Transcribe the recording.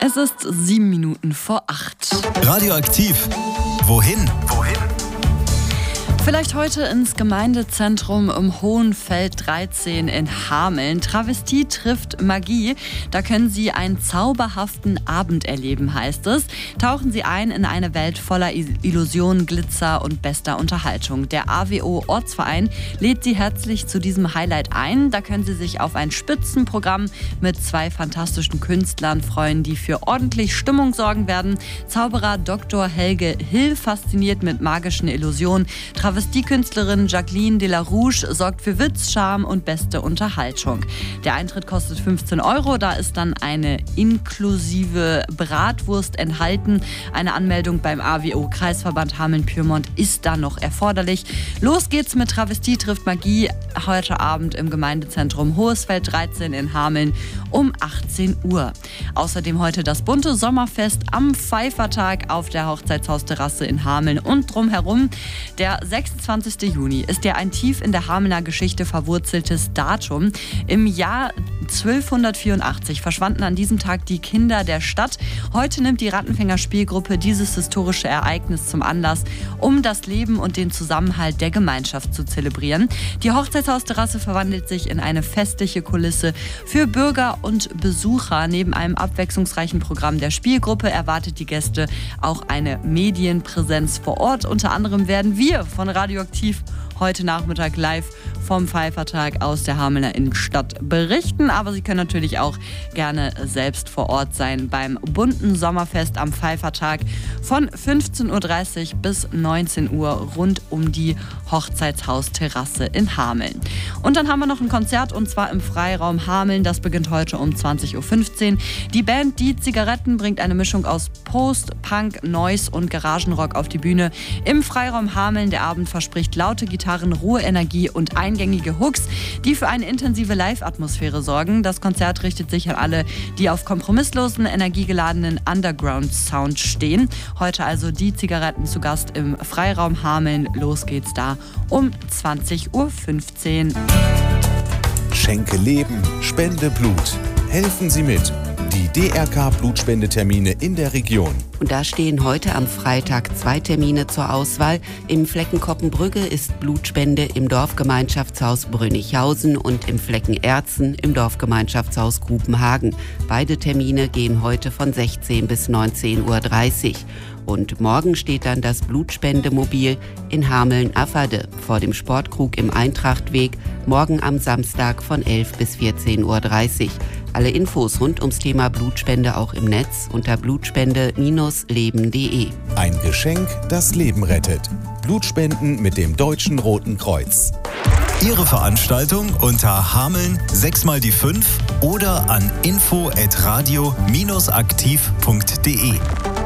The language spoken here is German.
Es ist 7 Minuten vor 8. Radioaktiv. Wohin? Vielleicht heute ins Gemeindezentrum im Hohenfeld 13 in Hameln. Travestie trifft Magie. Da können Sie einen zauberhaften Abend erleben, heißt es. Tauchen Sie ein in eine Welt voller Illusionen, Glitzer und bester Unterhaltung. Der AWO Ortsverein lädt Sie herzlich zu diesem Highlight ein. Da können Sie sich auf ein Spitzenprogramm mit 2 fantastischen Künstlern freuen, die für ordentlich Stimmung sorgen werden. Zauberer Dr. Helge Hill fasziniert mit magischen Illusionen. Travestiekünstlerin Jacqueline de la Rouge sorgt für Witz, Charme und beste Unterhaltung. Der Eintritt kostet 15 €. Da ist dann eine inklusive Bratwurst enthalten. Eine Anmeldung beim AWO Kreisverband Hameln-Pyrmont ist dann noch erforderlich. Los geht's mit Travestie trifft Magie heute Abend im Gemeindezentrum Hohenfeld 13 in Hameln um 18 Uhr. Außerdem heute das bunte Sommerfest am Pfeifertag auf der Hochzeitshausterrasse in Hameln und drumherum. Der 26. Juni ist ja ein tief in der Hamelner Geschichte verwurzeltes Datum. Im Jahr 1284 verschwanden an diesem Tag die Kinder der Stadt. Heute nimmt die Rattenfänger Spielgruppe dieses historische Ereignis zum Anlass, um das Leben und den Zusammenhalt der Gemeinschaft zu zelebrieren. Die Hochzeitshausterrasse verwandelt sich in eine festliche Kulisse für Bürger und Besucher. Neben einem abwechslungsreichen Programm der Spielgruppe erwartet die Gäste auch eine Medienpräsenz vor Ort. Unter anderem werden wir von Radioaktiv heute Nachmittag live vom Pfeifertag aus der Hamelner Innenstadt berichten. Aber Sie können natürlich auch gerne selbst vor Ort sein beim bunten Sommerfest am Pfeifertag von 15:30 Uhr bis 19 Uhr rund um die Hochzeitshausterrasse in Hameln. Und dann haben wir noch ein Konzert und zwar im Freiraum Hameln. Das beginnt heute um 20:15 Uhr. Die Band Die Zigaretten bringt eine Mischung aus Post, Punk, Noise und Garagenrock auf die Bühne. Im Freiraum Hameln, der Abend verspricht laute Gitarren, rohe Energie und eingängige Hooks, die für eine intensive Live-Atmosphäre sorgen. Das Konzert richtet sich an alle, die auf kompromisslosen, energiegeladenen Underground-Sound stehen. Heute also Die Zigaretten zu Gast im Freiraum Hameln. Los geht's da um 20:15 Uhr. Schenke Leben, spende Blut. Helfen Sie mit. Die DRK-Blutspendetermine in der Region. Und da stehen heute am Freitag 2 Termine zur Auswahl. Im Flecken Koppenbrügge ist Blutspende im Dorfgemeinschaftshaus Brünnighausen und im Flecken Erzen im Dorfgemeinschaftshaus Grubenhagen. Beide Termine gehen heute von 16 bis 19:30 Uhr. Und morgen steht dann das Blutspendemobil in Hameln-Afferde vor dem Sportkrug im Eintrachtweg, morgen am Samstag von 11 bis 14:30 Uhr. Alle Infos rund ums Thema Blutspende auch im Netz unter blutspende-leben.de. Ein Geschenk, das Leben rettet. Blutspenden mit dem Deutschen Roten Kreuz. Ihre Veranstaltung unter Hameln 6x5 oder an info@radio-aktiv.de.